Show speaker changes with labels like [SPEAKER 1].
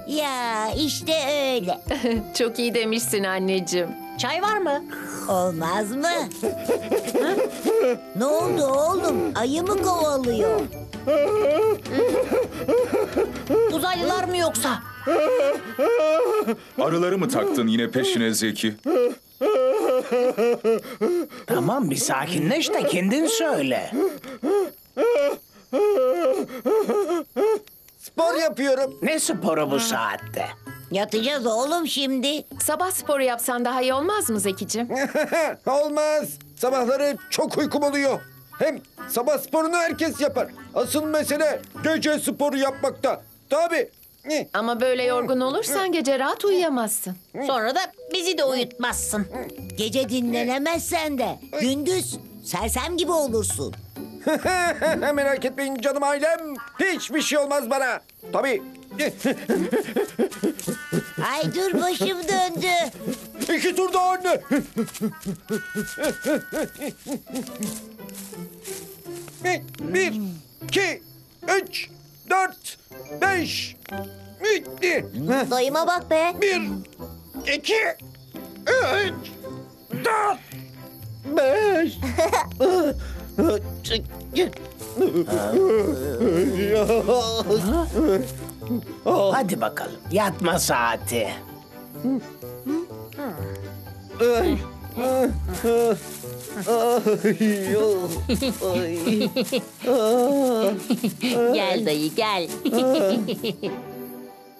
[SPEAKER 1] Ya işte öyle.
[SPEAKER 2] Çok iyi demişsin anneciğim.
[SPEAKER 1] Çay var mı? Olmaz mı? Ne oldu oğlum? Ayı mı kovalıyor? Uzaylılar mı yoksa?
[SPEAKER 3] Arıları mı taktın yine peşine Zeki?
[SPEAKER 4] Tamam bir sakinleş de kendin söyle.
[SPEAKER 5] Spor yapıyorum.
[SPEAKER 4] Ne sporu bu saatte?
[SPEAKER 1] Yatacağız oğlum şimdi.
[SPEAKER 2] Sabah sporu yapsan daha iyi olmaz mı Zekicim?
[SPEAKER 5] Olmaz. Sabahları çok uykum oluyor. Hem sabah sporunu herkes yapar. Asıl mesele gece sporu yapmakta. Tabii.
[SPEAKER 2] Ama böyle yorgun olursan gece rahat uyuyamazsın.
[SPEAKER 1] Sonra da bizi de uyutmazsın. Gece dinlenemezsen de gündüz sersem gibi olursun.
[SPEAKER 5] Merak etmeyin canım ailem. Hiçbir şey olmaz bana. Tabii.
[SPEAKER 1] Ay dur başım döndü.
[SPEAKER 5] 2 tur daha anne. Bir, iki, üç, dört, beş.
[SPEAKER 1] Dayıma bak be.
[SPEAKER 5] 1, 2, 3, 4, 5.
[SPEAKER 4] Hadi bakalım yatma saati.
[SPEAKER 1] Gel dayı gel.